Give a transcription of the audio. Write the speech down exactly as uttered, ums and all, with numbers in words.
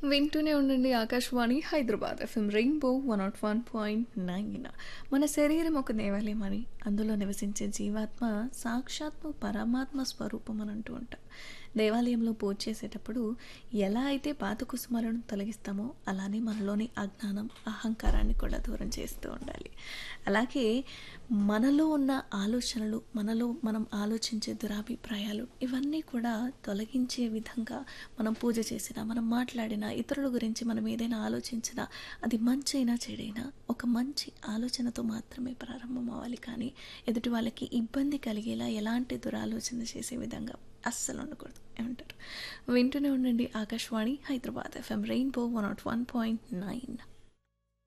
వింటూనే ఉండండి Akashvani Hyderabad FM rainbow one not one point nine. మన శరీరం ఒక దేవాలయం అని, అందులో నివసించే జీవాత్మ సాక్షాత్తు పరమాత్మ స్వరూపం అని అంటూ ఉంటాం. దేవాలయంలో పూజ చేసేటప్పుడు ఎలా అయితే పాత కుసుమాలను తొలగిస్తామో అలానే మనలోని అజ్ఞానం, అహంకారాన్ని కూడా దూరం చేస్తూ ఉండాలి. అలాగే మనలో ఉన్న ఆలోచనలు, మనలో మనం ఆలోచించే దురాభిప్రాయాలు ఇవన్నీ కూడా తొలగించే విధంగా మనం పూజ చేసినా, మనం మాట్లాడినా, ఇతరుల గురించి మనం ఏదైనా ఆలోచించినా, అది మంచైనా చెడైనా ఒక మంచి ఆలోచనతో మాత్రమే ప్రారంభం అవ్వాలి. కానీ ఎదుటి వాళ్ళకి ఇబ్బంది కలిగేలా ఎలాంటి దురాలోచన చేసే విధంగా అస్సలు ఉండకూడదు. ఏమంటారు? వింటూనే ఉండండి Akashvani Hyderabad FM rainbow one not one point nine.